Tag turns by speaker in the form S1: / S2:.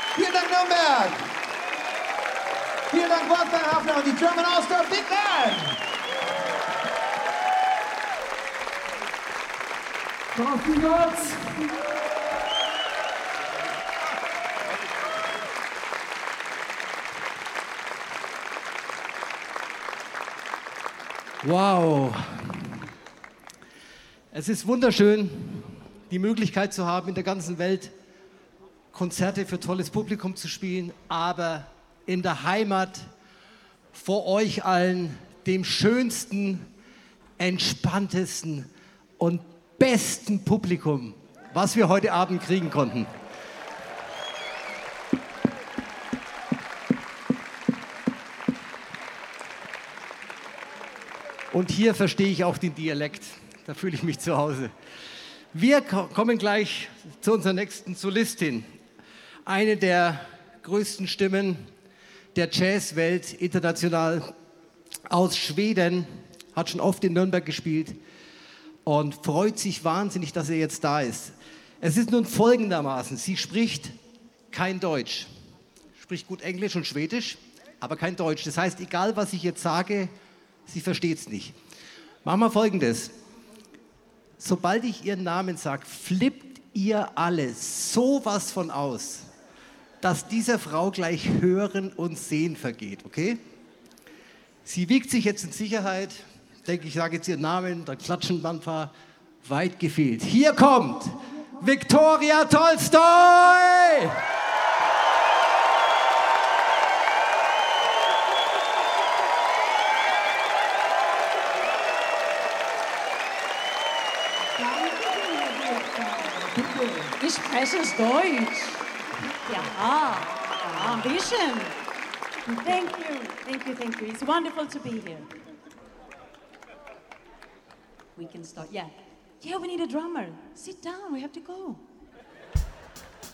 S1: Vielen Dank, Nürnberg. Vielen Dank, Wolfgang Hafner und die German All-Star Big Band.
S2: Coffee Gods.
S3: Wow. Es ist wunderschön, die Möglichkeit zu haben, in der ganzen Welt Konzerte für tolles Publikum zu spielen, aber in der Heimat vor euch allen, dem schönsten, entspanntesten und besten Publikum, was wir heute Abend kriegen konnten. Und hier verstehe ich auch den Dialekt. Da fühle ich mich zu Hause. Wir kommen gleich zu unserer nächsten Solistin. Eine der größten Stimmen der Jazzwelt international aus Schweden, hat schon oft in Nürnberg gespielt und freut sich wahnsinnig, dass er jetzt da ist. Es ist nun folgendermaßen, sie spricht kein Deutsch, spricht gut Englisch und Schwedisch, aber kein Deutsch. Das heißt, egal was ich jetzt sage, sie versteht es nicht. Machen wir Folgendes. Sobald ich ihren Namen sage, flippt ihr alle sowas von aus, dass dieser Frau gleich Hören und Sehen vergeht, okay? Sie wiegt sich jetzt in Sicherheit. Denke ich, sage jetzt ihren Namen, dann klatschen ein paar. Weit gefehlt. Hier kommt Viktoria Tolstoi!
S4: Ich spreche Deutsch. Ja, ein bisschen. Thank you. It's wonderful to be here. We can start. Yeah, we need a drummer. Sit down, we have to go.